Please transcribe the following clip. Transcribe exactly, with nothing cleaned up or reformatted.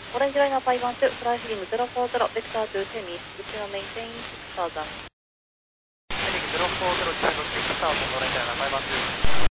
Orange Liner five one two, fly heading zero four zero, vector to Semi, which will maintain six thousand. Heading zero four zero, Chicago six thousand, Orange Liner five one two.